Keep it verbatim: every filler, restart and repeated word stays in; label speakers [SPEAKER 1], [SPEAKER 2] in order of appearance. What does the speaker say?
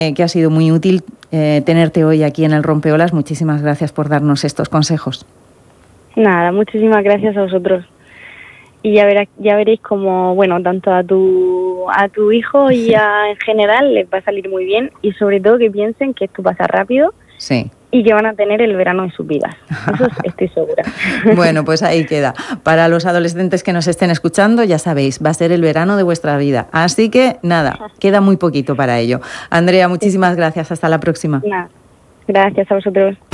[SPEAKER 1] que ha sido muy útil eh, tenerte hoy aquí en el Rompeolas. Muchísimas gracias por darnos estos consejos.
[SPEAKER 2] Nada, muchísimas gracias a vosotros. Y ya, verá, ya veréis como, bueno, tanto a tu a tu hijo y a, en general les va a salir muy bien, y sobre todo que piensen que esto pasa rápido.
[SPEAKER 1] Sí.
[SPEAKER 2] Y que van a tener el verano en sus vidas. Eso estoy segura.
[SPEAKER 1] Bueno, pues ahí queda. Para los adolescentes que nos estén escuchando, ya sabéis, va a ser el verano de vuestra vida. Así que, nada, queda muy poquito para ello. Andrea, muchísimas gracias. Hasta la próxima.
[SPEAKER 2] Nada. Gracias a vosotros.